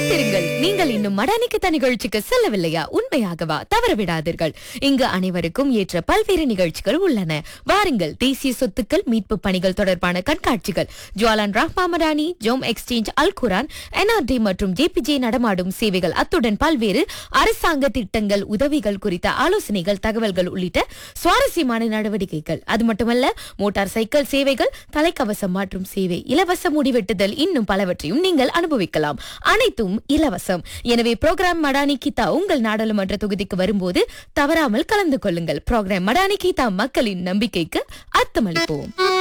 காத்திருங்கள், நீங்கள் இன்னும் மடானிக்கு நிகழ்ச்சிக்கு செல்லவில்லையா? உண்மையாகவா? தவற விடாதீர்கள். இங்கு அனைவருக்கும் ஏற்ற பல்வேறு நிகழ்ச்சிகள் உள்ளன. வாருங்கள். தேசிய சொத்துக்கள் மீட்பு பணிகள் தொடர்பான கண்காட்சிகள், ஜுவாலான் ரஹ்மா மடானி, ஜோம் எக்ஸ்சேஞ்ச், அல் குரான், NRD மற்றும் JPJ நடமாடும் சேவைகள், அத்துடன் பல்வேறு அரசாங்க திட்டங்கள், உதவிகள் குறித்த ஆலோசனைகள், தகவல்கள் உள்ளிட்ட சுவாரஸ்யமான நடவடிக்கைகள். அது மட்டுமல்ல, மோட்டார் சைக்கிள் சேவைகள், தலைக்கவசம் மாற்றும் சேவை, இலவச முடிவெட்டுதல், இன்னும் பலவற்றையும் நீங்கள் அனுபவிக்கலாம். அனைத்தும் இலவசம். எனவே புரோகிராம் மடானி கீதா உங்கள் நாடாளுமன்ற தொகுதிக்கு வரும்போது தவறாமல் கலந்து கொள்ளுங்கள். புரோகிராம் மடானி கீதா, மக்களின் நம்பிக்கைக்கு அர்த்தமளிப்போம்.